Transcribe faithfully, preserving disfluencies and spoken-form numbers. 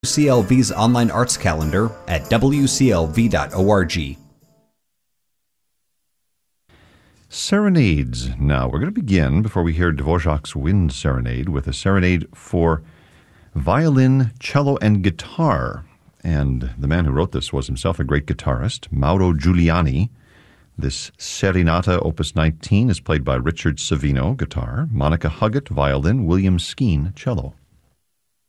C L V's online arts calendar at w c l v dot org. Serenades. Now, we're going to begin, before we hear Dvorak's Wind Serenade, with a serenade for violin, cello, and guitar. And the man who wrote this was himself a great guitarist, Mauro Giuliani. This Serenata, Opus nineteen, is played by Richard Savino, guitar, Monica Huggett, violin, William Skeen, cello.